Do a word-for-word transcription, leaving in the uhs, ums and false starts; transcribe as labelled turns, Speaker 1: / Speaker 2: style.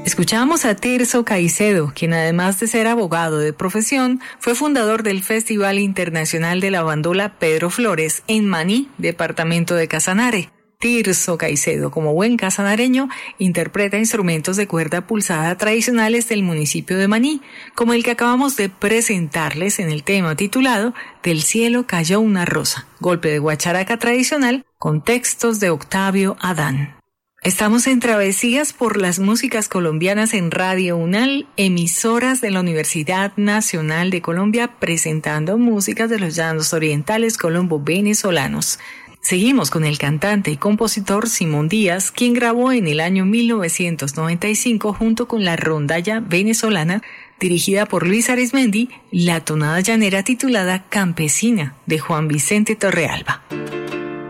Speaker 1: Escuchamos a Tirso Caicedo, quien además de ser abogado de profesión, fue fundador del Festival Internacional de la Bandola Pedro Flores en Maní, departamento de Casanare. Tirso Caicedo, como buen casanareño, interpreta instrumentos de cuerda pulsada tradicionales del municipio de Maní, como el que acabamos de presentarles en el tema titulado Del cielo cayó una rosa, golpe de guacharaca tradicional con textos de Octavio Adán. Estamos en Travesías por las Músicas Colombianas en Radio UNAL, emisoras de la Universidad Nacional de Colombia, presentando músicas de los llanos orientales colombo-venezolanos. Seguimos con el cantante y compositor Simón Díaz, quien grabó en el año mil novecientos noventa y cinco junto con la rondalla venezolana, dirigida por Luis Arizmendi, la tonada llanera titulada Campesina, de Juan Vicente Torrealba.